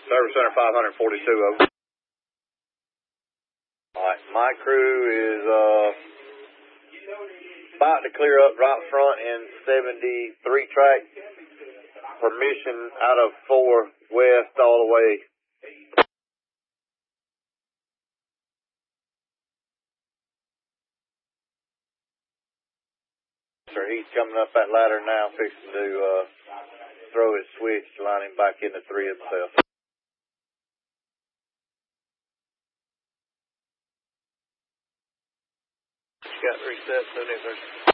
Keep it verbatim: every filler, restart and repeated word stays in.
Service Center five forty-two, over. Alright, my crew is uh, about to clear up right front in seventy-three track. Permission out of four west all the way. Sir, he's coming up that ladder now, fixing to uh, throw his switch, line him back into three himself. Got reset soon as